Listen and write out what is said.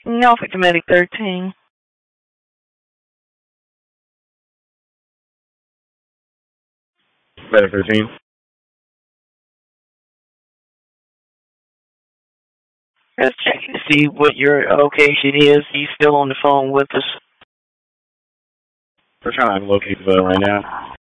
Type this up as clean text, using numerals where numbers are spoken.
Norfolk to Medic 13. Medic 13. Let's check to see what your location is. You still on the phone with us? We're trying to locate the right now.